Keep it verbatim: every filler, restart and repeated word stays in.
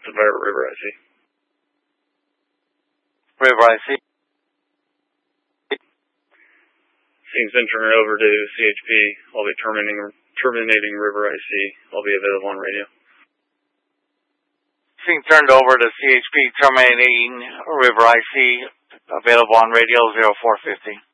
interrupted by River I C. River I C. Seems been turned over to C H P. I'll be terminating, terminating River I C. I'll be available on radio. Being turned over to C H P, terminating River I C, available on radio zero four fifty.